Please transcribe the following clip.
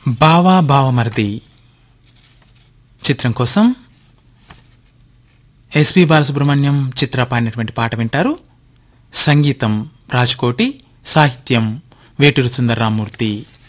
బావా బావమరిది చిత్రం కోసం ఎస్పి బాలసుబ్రహ్మణ్యం చిత్ర పాడినటువంటి పాట వింటారు. సంగీతం రాజ్కోటి, సాహిత్యం వేటూరి సుందరరామూర్తి.